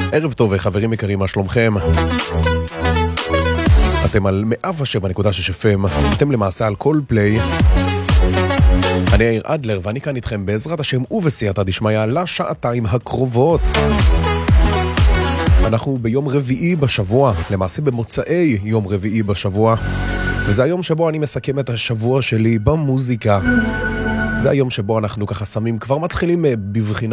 ערב טוב חברים יקרים, מה שלומכם? אתם על 107.6 FM, אתם למעשה על כל פליי. אני יאיר אדלר ואני כאן איתכם בעזרת השם ובסייעתא דשמיא לשעתיים הקרובות. אנחנו ביום רביעי בשבוע, למעשה במוצאי יום רביעי בשבוע, וזה היום שבו אני מסכם את השבוע שלי במוזיקה. זה היום שבו אנחנו ככה שמים, כבר מתחילים בבחינה